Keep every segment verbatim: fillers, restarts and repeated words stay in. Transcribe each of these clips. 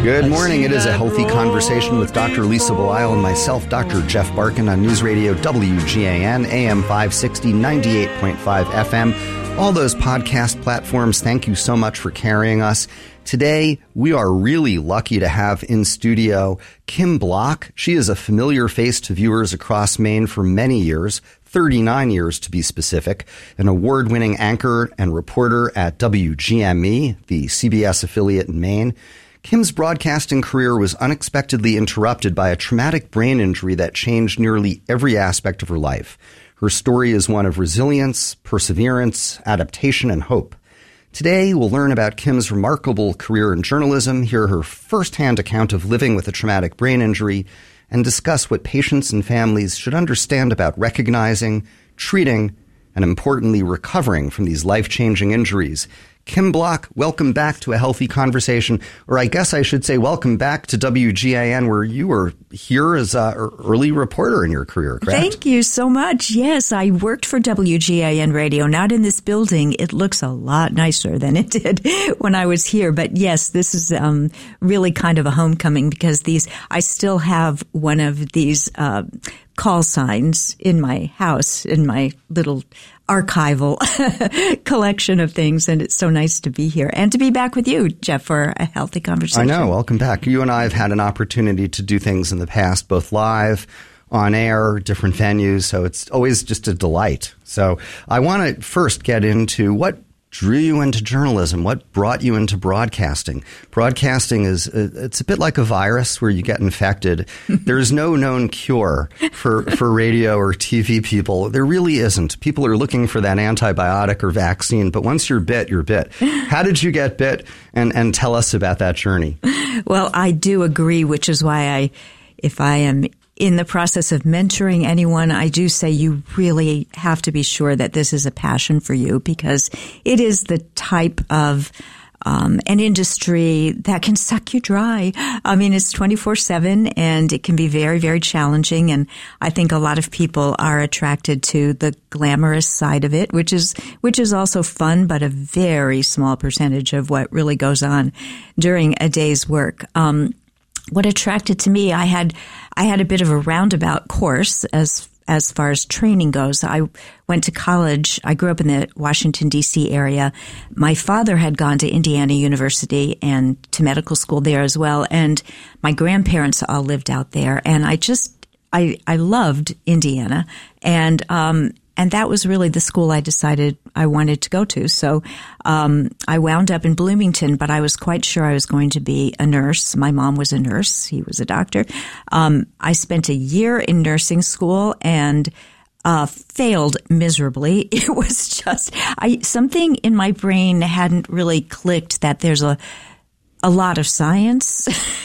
Good morning. It is a healthy conversation with Doctor Lisa Belisle and myself, Doctor Jeff Barkin, on News Radio W G A N, A M five sixty, ninety-eight point five F M. All those podcast platforms, thank you so much for carrying us. Today, we are really lucky to have in studio Kim Block. She is a familiar face to viewers across Maine for many years, thirty-nine years to be specific, an award-winning anchor and reporter at W G M E, the C B S affiliate in Maine. Kim's broadcasting career was unexpectedly interrupted by a traumatic brain injury that changed nearly every aspect of her life. Her story is one of resilience, perseverance, adaptation, and hope. Today, we'll learn about Kim's remarkable career in journalism, hear her firsthand account of living with a traumatic brain injury, and discuss what patients and families should understand about recognizing, treating, and importantly, recovering from these life-changing injuries. Kim Block, welcome back to A Healthy Conversation, or I guess I should say welcome back to W G A N, where you were here as an early reporter in your career, correct? Thank you so much. Yes, I worked for W G A N Radio, not in this building. It looks a lot nicer than it did when I was here. But yes, this is um, really kind of a homecoming because these, I still have one of these uh, call signs in my house, in my little archival collection of things, and it's so nice to be here and to be back with you, Jeff, for a healthy conversation. I know. Welcome back. You and I have had an opportunity to do things in the past, both live, on air, different venues, so it's always just a delight. So I want to first get into what drew you into journalism, what brought you into broadcasting. Broadcasting is, it's a bit like a virus where you get infected. There is no known cure for, for radio or T V people. There really isn't. People are looking for that antibiotic or vaccine, but once you're bit, you're bit. How did you get bit? And, and tell us about that journey. Well, I do agree, which is why I, if I am in the process of mentoring anyone, I do say you really have to be sure that this is a passion for you, because it is the type of um, an industry that can suck you dry. I mean, it's twenty-four seven and it can be very, very challenging. And I think a lot of people are attracted to the glamorous side of it, which is, which is also fun, but a very small percentage of what really goes on during a day's work. Um, What attracted to me, I had I had a bit of a roundabout course as as far as training goes. I went to college. I grew up in the Washington, D C area. My father had gone to Indiana University and to medical school there as well, and my grandparents all lived out there. And I just I I loved Indiana, and um and that was really the school I decided I wanted to go to. So um I wound up in Bloomington, but I was quite sure I was going to be a nurse. My mom was a nurse. He was a doctor. Um I spent a year in nursing school and uh failed miserably. It was just I something in my brain hadn't really clicked that there's a A lot of science,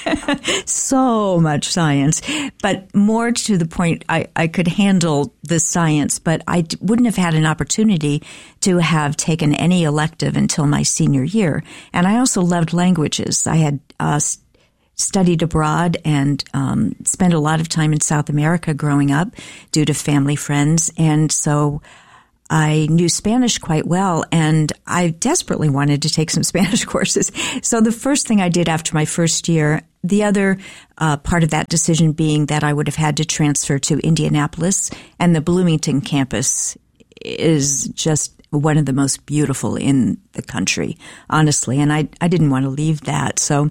so much science, but more to the point, I, I could handle the science, but I d- wouldn't have had an opportunity to have taken any elective until my senior year. And I also loved languages. I had uh, st- studied abroad and um, spent a lot of time in South America growing up due to family friends. And so I knew Spanish quite well, and I desperately wanted to take some Spanish courses. So the first thing I did after my first year, the other uh, part of that decision being that I would have had to transfer to Indianapolis, and the Bloomington campus is just one of the most beautiful in the country, honestly, and I, I didn't want to leave that. So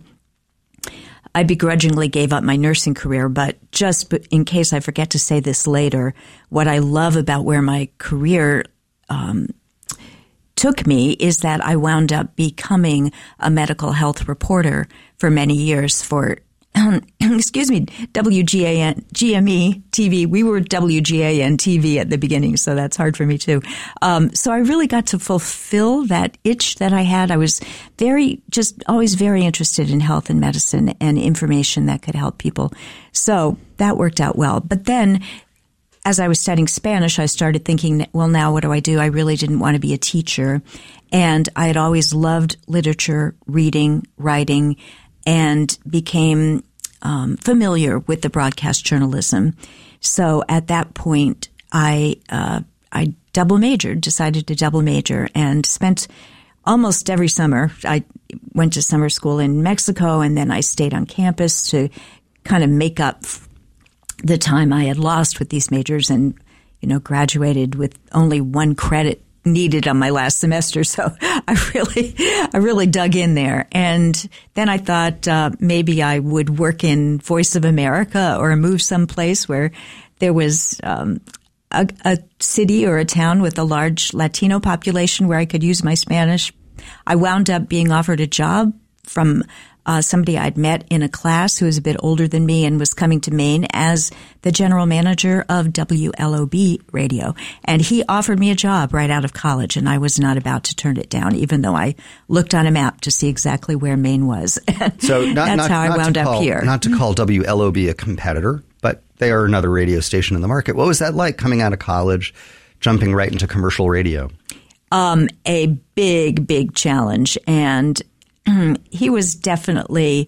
I begrudgingly gave up my nursing career, but just in case I forget to say this later, what I love about where my career um, took me is that I wound up becoming a medical health reporter for many years for, um, excuse me, W G A N, G M E T V. We were W G A N T V at the beginning, so that's hard for me too. Um, so I really got to fulfill that itch that I had. I was very, just always very interested in health and medicine and information that could help people. So that worked out well. But then as I was studying Spanish, I started thinking, well, now what do I do? I really didn't want to be a teacher. And I had always loved literature, reading, writing, and became um, familiar with the broadcast journalism. So at that point, I uh, I double majored, decided to double major, and spent almost every summer. I went to summer school in Mexico, and then I stayed on campus to kind of make up the time I had lost with these majors, and, you know, graduated with only one credit needed on my last semester. So I really, I really dug in there. And then I thought uh, maybe I would work in Voice of America or move someplace where there was um, a, a city or a town with a large Latino population where I could use my Spanish. I wound up being offered a job from Uh, somebody I'd met in a class who was a bit older than me and was coming to Maine as the general manager of W L O B radio. And he offered me a job right out of college, and I was not about to turn it down, even though I looked on a map to see exactly where Maine was. So not, that's not, how I not wound call, up here. Not to call W L O B a competitor, but they are another radio station in the market. What was that like coming out of college, jumping right into commercial radio? Um, a big, big challenge. And he was definitely,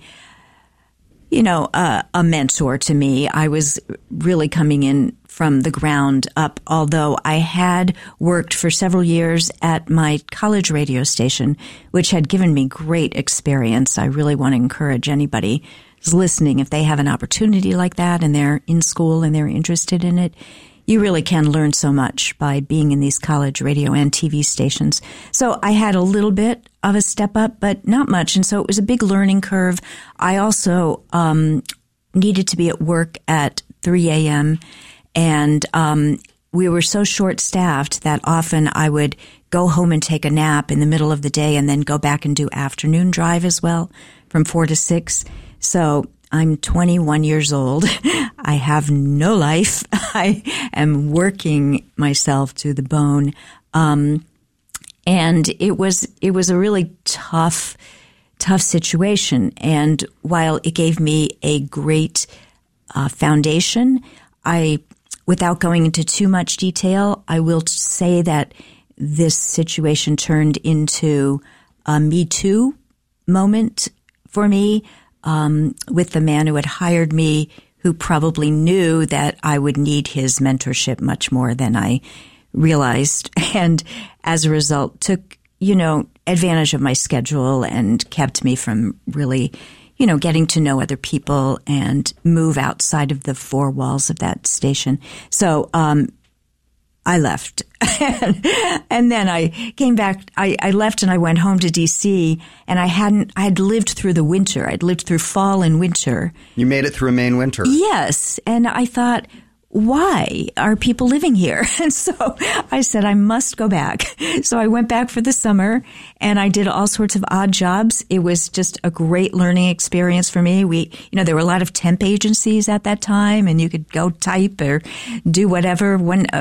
you know, uh, a mentor to me. I was really coming in from the ground up, although I had worked for several years at my college radio station, which had given me great experience. I really want to encourage anybody who's listening, if they have an opportunity like that and they're in school and they're interested in it, you really can learn so much by being in these college radio and T V stations. So I had a little bit of a step up, but not much. And so it was a big learning curve. I also um, needed to be at work at three a.m. And um, we were so short-staffed that often I would go home and take a nap in the middle of the day and then go back and do afternoon drive as well from four to six. So I'm twenty-one years old. I have no life. I am working myself to the bone. Um, and it was, it was a really tough, tough situation. And while it gave me a great uh, foundation, I, without going into too much detail, I will say that this situation turned into a Me Too moment for me. Um, with the man who had hired me, who probably knew that I would need his mentorship much more than I realized. And as a result, took, you know, advantage of my schedule and kept me from really, you know, getting to know other people and move outside of the four walls of that station. So, um, I left. And then I came back, I, I left and I went home to D C, and I hadn't, I had lived through the winter. I'd lived through fall and winter. You made it through a Maine winter. Yes. And I thought, why are people living here? And so I said, I must go back. So I went back for the summer and I did all sorts of odd jobs. It was just a great learning experience for me. We, you know, there were a lot of temp agencies at that time, and you could go type or do whatever. One, uh,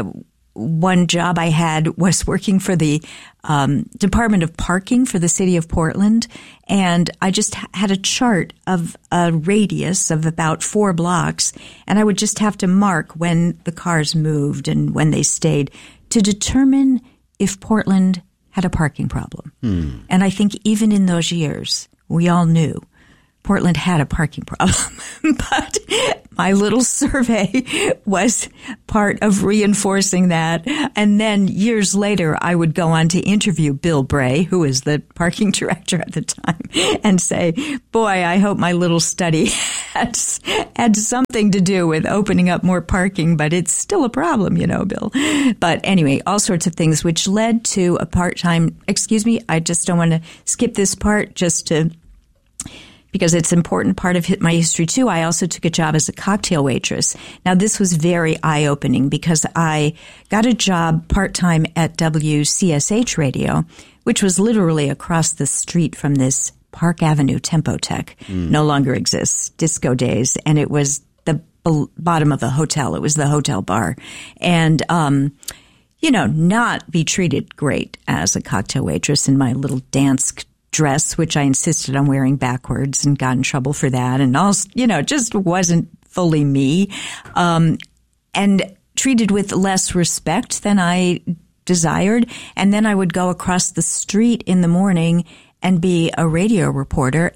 One job I had was working for the um, Department of Parking for the city of Portland, and I just had a chart of a radius of about four blocks, and I would just have to mark when the cars moved and when they stayed to determine if Portland had a parking problem. Hmm. And I think even in those years, we all knew Portland had a parking problem, but my little survey was part of reinforcing that. And then years later, I would go on to interview Bill Bray, who was the parking director at the time, and say, boy, I hope my little study had, had something to do with opening up more parking, but it's still a problem, you know, Bill. But anyway, all sorts of things, which led to a part-time, excuse me, I just don't want to skip this part just to, because it's an important part of my history too. I also took a job as a cocktail waitress. Now, this was very eye-opening because I got a job part-time at W C S H Radio, which was literally across the street from this Park Avenue Tempotech. Mm. No longer exists, disco days. And it was the bottom of the hotel. It was the hotel bar. And, um, you know, not be treated great as a cocktail waitress in my little dance dress, which I insisted on wearing backwards and got in trouble for that. And also, you know, just wasn't fully me. Um, and treated with less respect than I desired. And then I would go across the street in the morning and be a radio reporter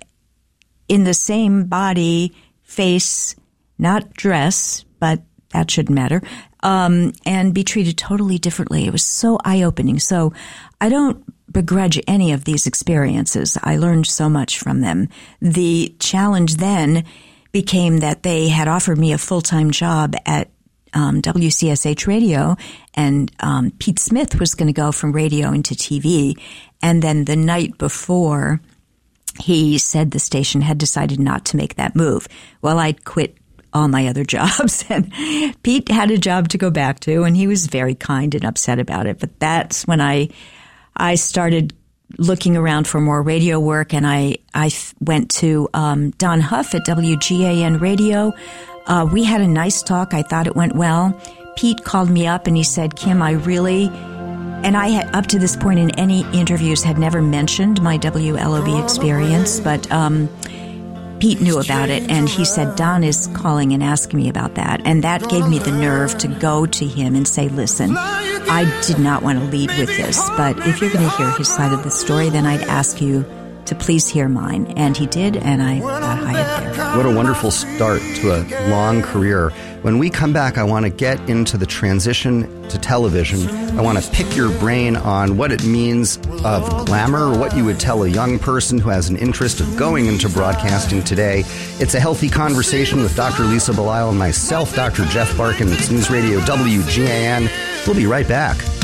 in the same body, face, not dress, but that shouldn't matter, um, and be treated totally differently. It was so eye-opening. So I don't begrudge any of these experiences. I learned so much from them. The challenge then became that they had offered me a full-time job at um, W C S H Radio, and um, Pete Smith was going to go from radio into T V. And then the night before, he said the station had decided not to make that move. Well, I'd quit all my other jobs, and Pete had a job to go back to, and he was very kind and upset about it. But that's when I I started looking around for more radio work, and I, I f- went to um, Don Huff at W G A N Radio. Uh, we had a nice talk. I thought it went well. Pete called me up, and he said, Kim, I really... And I had, up to this point in any interviews, had never mentioned my W L O B experience, but um, Pete knew about it, and he said, Don is calling and asking me about that. And that gave me the nerve to go to him and say, listen, I did not want to lead with this, but if you're going to hear his side of the story, then I'd ask you to please hear mine. And he did, and I got hired there. What a wonderful start to a long career. When we come back, I want to get into the transition to television. I want to pick your brain on what it means of glamour, what you would tell a young person who has an interest of going into broadcasting today. It's a healthy conversation with Doctor Lisa Belisle and myself, Doctor Jeff Barkin. It's News Radio W G A N. We'll be right back.